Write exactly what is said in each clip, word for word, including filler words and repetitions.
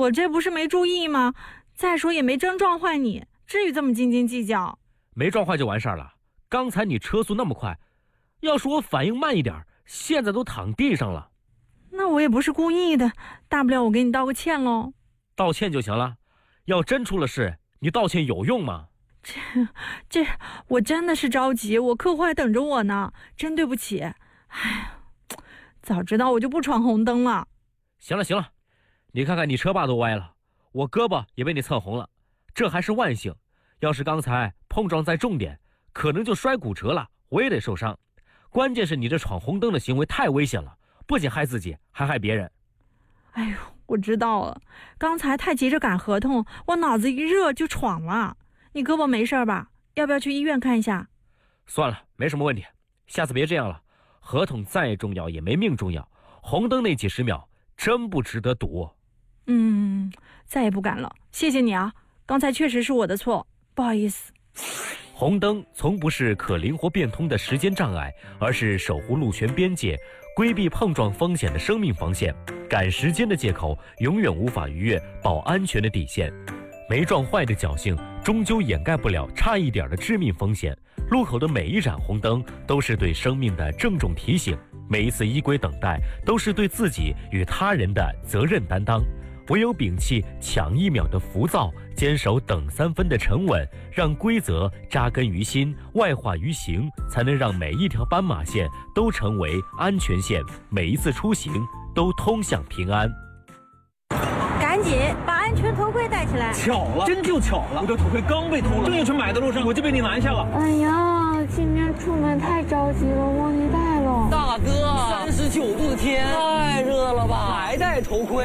我这不是没注意吗？再说也没真撞坏你，至于这么斤斤计较？ 没撞坏就完事儿了。刚才你车速那么快，要是我反应慢一点，现在都躺地上了。 那我也不是故意的，大不了我给你道个歉喽。 道歉就行了。要真出了事，你道歉有用吗？ 这这，我真的是着急，我客户还等着我呢，真对不起。哎，早知道我就不闯红灯了。 行了行了，你看看你车把都歪了，我胳膊也被你蹭红了，这还是万幸。要是刚才碰撞再重点，可能就摔骨折了，我也得受伤。关键是你这闯红灯的行为太危险了，不仅害自己，还害别人。 哎呦，我知道了，刚才太急着赶合同，我脑子一热就闯了。你胳膊没事吧？要不要去医院看一下？ 算了，没什么问题，下次别这样了。合同再重要也没命重要，红灯那几十秒真不值得赌。 嗯，再也不敢了，谢谢你啊，刚才确实是我的错，不好意思。 红灯从不是可灵活变通的时间障碍，而是守护路权边界、规避碰撞风险的生命防线。赶时间的借口永远无法逾越保安全的底线。没撞坏的侥幸终究掩盖不了差一点的致命风险。路口的每一盏红灯都是对生命的郑重提醒，每一次依规等待都是对自己与他人的责任担当。唯有摒弃抢一秒的浮躁，坚守等三分的沉稳，让规则扎根于心，外化于行，才能让每一条斑马线都成为安全线，每一次出行都通向平安。 赶紧把安全头盔戴起来！ 巧了，真就巧了，我的头盔刚被偷了，正要去买的路上，我就被你拦下了。 哎呀，今天出门太着急了，忘记戴了。 大哥，三十九度的天，太热了吧？还戴头盔？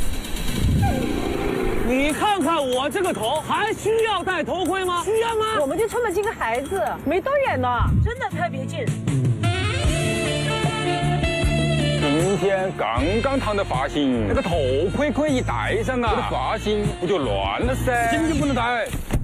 你看看我这个头，还需要戴头盔吗？需要吗？ 我们就这么几个孩子，没多远呢，真的特别近。 今天刚刚烫的发型，那个头盔可以戴上啊，我的发型不就乱了噻？今天不能戴。